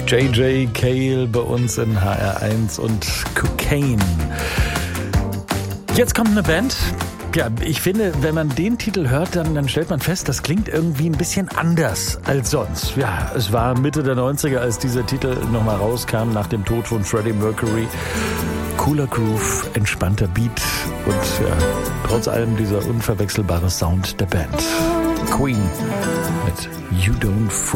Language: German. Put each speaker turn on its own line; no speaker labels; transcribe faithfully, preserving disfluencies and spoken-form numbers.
J J Cale bei uns in H R eins und Cocaine. Jetzt kommt eine Band. Ja, ich finde, wenn man den Titel hört, dann, dann stellt man fest, das klingt irgendwie ein bisschen anders als sonst. Ja, es war Mitte der neunziger, als dieser Titel nochmal rauskam, nach dem Tod von Freddie Mercury. Cooler Groove, entspannter Beat und ja, trotz allem dieser unverwechselbare Sound der Band. Queen mit You Don't Fool